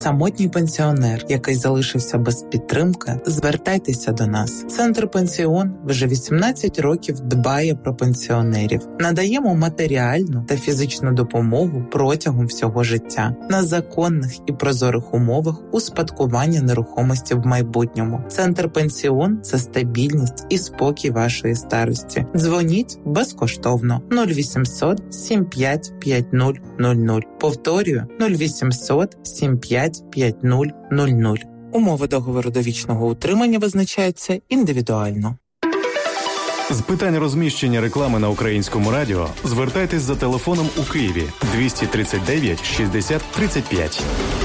Самотній пенсіонер, який залишився без підтримки, звертайтеся до нас. Центр «Пенсіон» вже 18 років дбає про пенсіонерів. Надаємо матеріальну та фізичну допомогу протягом всього життя на законних і прозорих умовах успадкування нерухомості в майбутньому. Центр «Пенсіон» – це стабільність і спокій вашої старості. Дзвоніть безкоштовно 0800 75 5000. Повторюю 0800 75 5000. Умови договору довічного утримання визначаються індивідуально. З питань розміщення реклами на Українському радіо звертайтесь за телефоном у Києві 239 60 35.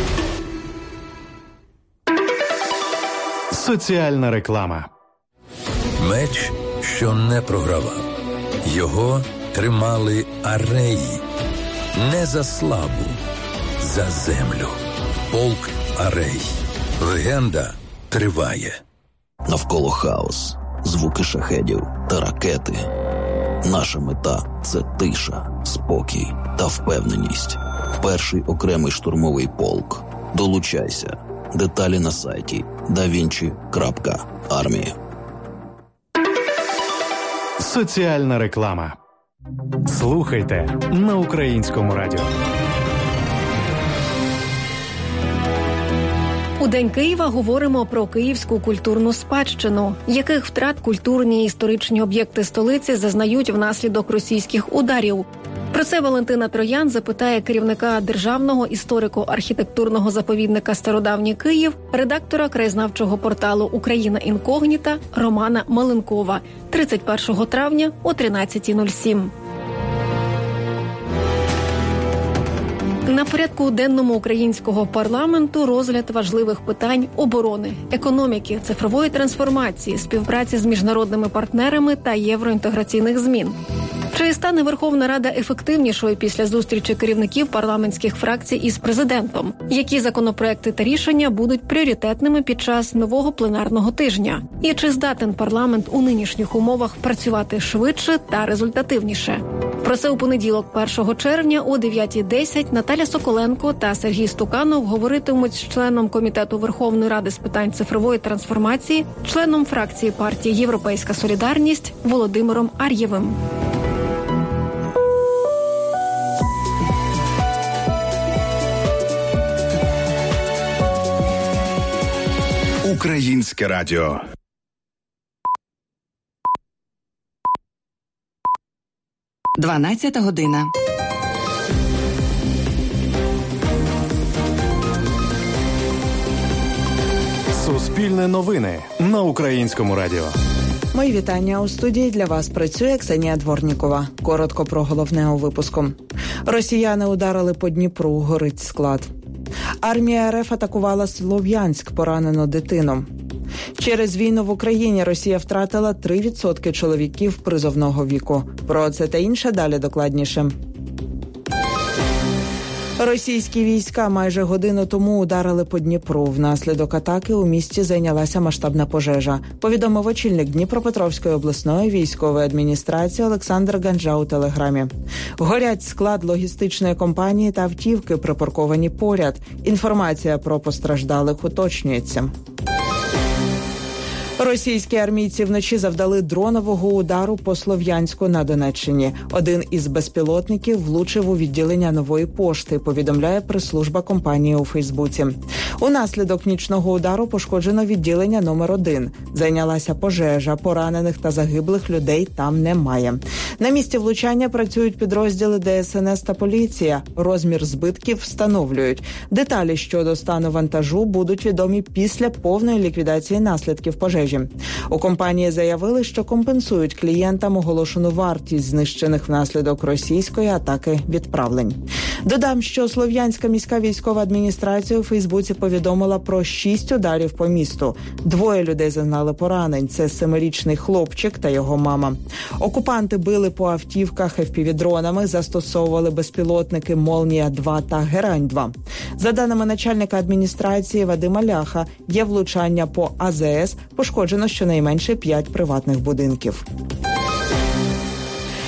Соціальна реклама. Меч, що не програвав. Його тримали ареї. Не за славу, за землю. Полк Арей. Легенда триває. Навколо хаос, звуки шахедів та ракети. Наша мета – це тиша, спокій та впевненість. Перший окремий штурмовий полк. Долучайся. Деталі на сайті davinci.army. Соціальна реклама. Слухайте на Українському радіо. У День Києва говоримо про київську культурну спадщину. Яких втрат культурні і історичні об'єкти столиці зазнають внаслідок російських ударів? Про це Валентина Троян запитає керівника Державного історико-архітектурного заповідника «Стародавній Київ», редактора краєзнавчого порталу «Україна інкогніта» Романа Маленкова 31 травня о 13:07. На порядку денному українського парламенту розгляд важливих питань оборони, економіки, цифрової трансформації, співпраці з міжнародними партнерами та євроінтеграційних змін. Чи стане Верховна Рада ефективнішою після зустрічі керівників парламентських фракцій із президентом? Які законопроекти та рішення будуть пріоритетними під час нового пленарного тижня? І чи здатен парламент у нинішніх умовах працювати швидше та результативніше? Про це у понеділок, 1 червня о 9:10 Наталя Соколенко та Сергій Стуканов говоритимуть з членом Комітету Верховної Ради з питань цифрової трансформації, членом фракції партії «Європейська солідарність» Володимиром Ар'євим. Українське радіо. Дванадцята година. Суспільне новини на Українському радіо. Мої вітання. У студії для вас працює Ксенія Дворнікова. Коротко про головне у випуску. Росіяни ударили по Дніпру, горить склад. Армія РФ атакувала Слов'янськ, поранено дитину. Через війну в Україні Росія втратила 3% чоловіків призовного віку. Про це та інше далі докладніше. Російські війська майже годину тому ударили по Дніпру. Внаслідок атаки у місті зайнялася масштабна пожежа, повідомив очільник Дніпропетровської обласної військової адміністрації Олександр Ганджа у телеграмі. Горять склад логістичної компанії та автівки, припарковані поряд. Інформація про постраждалих уточнюється. Російські армійці вночі завдали дронового удару по Слов'янську на Донеччині. Один із безпілотників влучив у відділення Нової пошти, повідомляє прес-служба компанії у Фейсбуці. Унаслідок нічного удару пошкоджено відділення номер 1. Зайнялася пожежа, поранених та загиблих людей там немає. На місці влучання працюють підрозділи ДСНС та поліція. Розмір збитків встановлюють. Деталі щодо стану вантажу будуть відомі після повної ліквідації наслідків пожежі. У компанії заявили, що компенсують клієнтам оголошену вартість знищених внаслідок російської атаки відправлень. Додам, що Слов'янська міська військова адміністрація у Фейсбуці повідомила про 6 ударів по місту. 2 людей зазнали поранень. Це 7-річний хлопчик та його мама. Окупанти били по автівках FPV-дронами, застосовували безпілотники «Молнія-2» та «Герань-2». За даними начальника адміністрації Вадима Ляха, є влучання по АЗС, пошкоджено щонайменше 5 приватних будинків.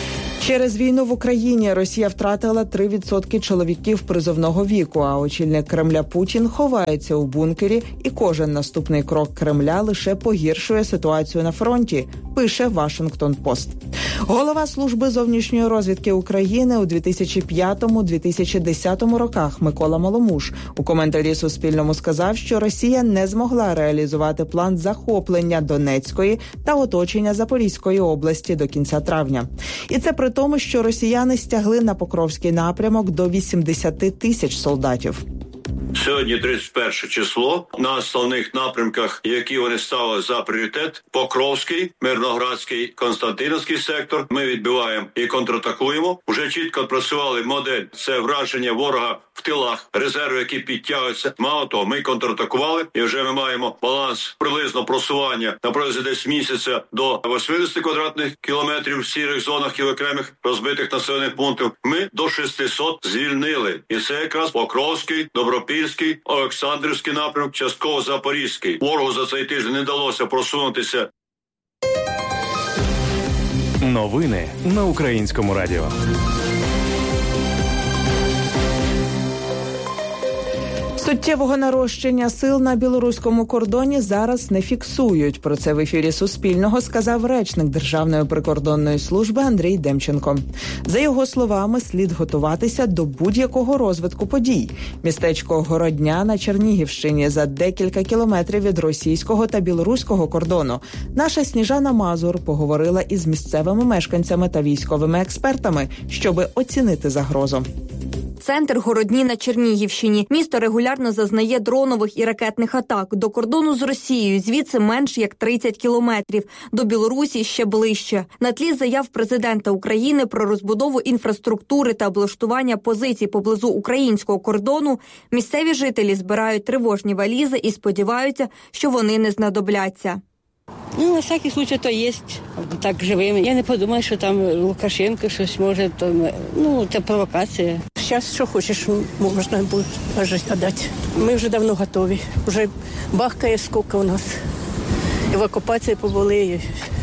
Через війну в Україні Росія втратила 3% чоловіків призовного віку, а очільник Кремля Путін ховається у бункері, і кожен наступний крок Кремля лише погіршує ситуацію на фронті, пише Вашингтон-Пост. Голова Служби зовнішньої розвідки України у 2005-2010 роках Микола Маломуш у коментарі Суспільному сказав, що Росія не змогла реалізувати план захоплення Донецької та оточення Запорізької області до кінця травня. І це при тому, що росіяни стягли на Покровський напрямок до 80 тисяч солдатів. Сьогодні 31 число. На основних напрямках, які вони ставили за пріоритет: Покровський, Мирноградський, Константинівський сектор. Ми відбиваємо і контратакуємо. Уже чітко працювали модель. Це враження ворога в тилах, резерви, які підтягуються. Мало того, ми контратакували, і вже ми маємо баланс приблизно просування на протязі десь місяця до 80 квадратних кілометрів в сірих зонах і в окремих розбитих населених пунктів. Ми до 600 звільнили. І це якраз Покровський, Добропільський, Олександрівський напрямок, частково Запорізький. Ворогу за цей тиждень не вдалося просунутися. Новини на Українському радіо. Суттєвого нарощення сил на білоруському кордоні зараз не фіксують. Про це в ефірі Суспільного сказав речник Державної прикордонної служби Андрій Демченко. За його словами, слід готуватися до будь-якого розвитку подій. Містечко Городня на Чернігівщині за декілька кілометрів від російського та білоруського кордону. Наша Сніжана Мазур поговорила із місцевими мешканцями та військовими експертами, щоби оцінити загрозу. Центр Городні на Чернігівщині. Місто регулярно зазнає дронових і ракетних атак. До кордону з Росією звідси менш як 30 кілометрів. До Білорусі ще ближче. На тлі заяв президента України про розбудову інфраструктури та облаштування позицій поблизу українського кордону, місцеві жителі збирають тривожні валізи і сподіваються, що вони не знадобляться. Ну, на всякий случай то є, так живими. Я не подумаю, що там Лукашенко щось може, це провокація. Зараз, що хочеш, можна буде віддати. Ми вже давно готові. Вже бахкає скільки у нас. Евакуації побули.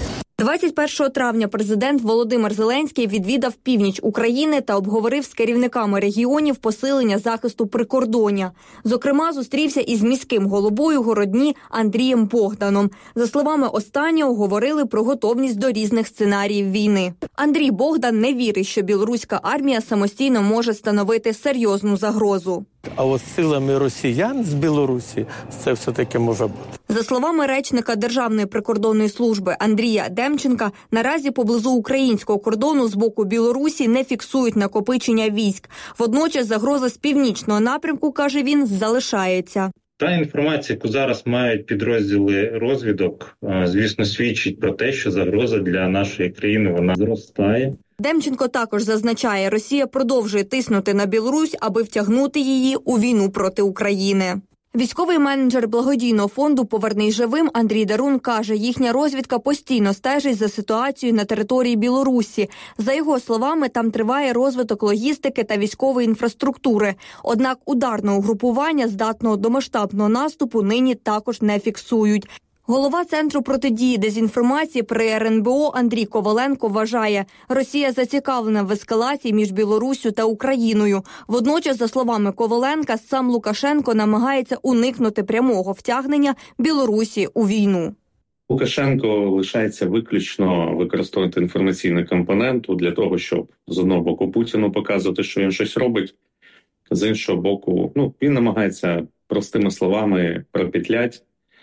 21 травня президент Володимир Зеленський відвідав північ України та обговорив з керівниками регіонів посилення захисту прикордоння. Зокрема, зустрівся із міським головою Городні Андрієм Богданом. За словами останнього, говорили про готовність до різних сценаріїв війни. Андрій Богдан не вірить, що білоруська армія самостійно може становити серйозну загрозу. А от силами росіян з Білорусі це все-таки може бути. За словами речника Державної прикордонної служби Андрія Демченка, наразі поблизу українського кордону з боку Білорусі не фіксують накопичення військ. Водночас загроза з північного напрямку, каже він, залишається. Та інформація, яку зараз мають підрозділи розвідок, звісно, свідчить про те, що загроза для нашої країни, вона зростає. Демченко також зазначає, Росія продовжує тиснути на Білорусь, аби втягнути її у війну проти України. Військовий менеджер благодійного фонду «Повернись живим» Андрій Дарун каже, їхня розвідка постійно стежить за ситуацією на території Білорусі. За його словами, там триває розвиток логістики та військової інфраструктури. Однак ударного угрупування, здатного до масштабного наступу, нині також не фіксують. Голова Центру протидії дезінформації при РНБО Андрій Коваленко вважає, Росія зацікавлена в ескалації між Білоруссю та Україною. Водночас, за словами Коваленка, сам Лукашенко намагається уникнути прямого втягнення Білорусі у війну. Лукашенко лишається виключно використовувати інформаційну компоненту для того, щоб з одного боку Путіну показувати, що він щось робить, з іншого боку, він намагається простими словами пропетлять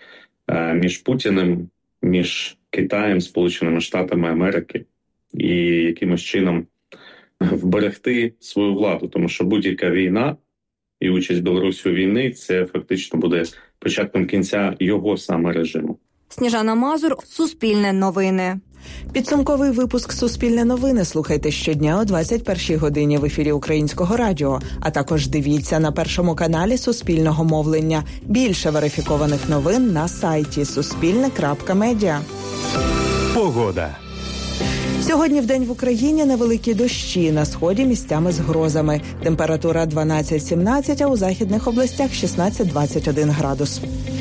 між Путіним, між Китаєм, Сполученими Штатами Америки і якимось чином вберегти свою владу. Тому що будь-яка війна і участь Білорусі у війні – це фактично буде початком кінця його саме режиму. Сніжана Мазур, Суспільне новини. Підсумковий випуск «Суспільне новини» слухайте щодня о 21-й годині в ефірі Українського радіо, а також дивіться на Першому каналі Суспільного мовлення. Більше верифікованих новин на сайті suspilne.media. Погода. Сьогодні вдень в Україні невеликі дощі, на сході місцями з грозами. Температура 12-17, а у західних областях 16-21 градус.